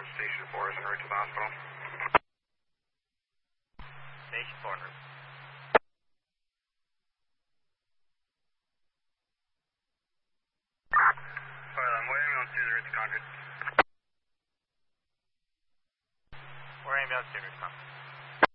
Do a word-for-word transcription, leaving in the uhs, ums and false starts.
Station four is en route to the hospital. Station four en route. Sorry, what ambulance is en route to Concord? Where ambulance is en route to Concord?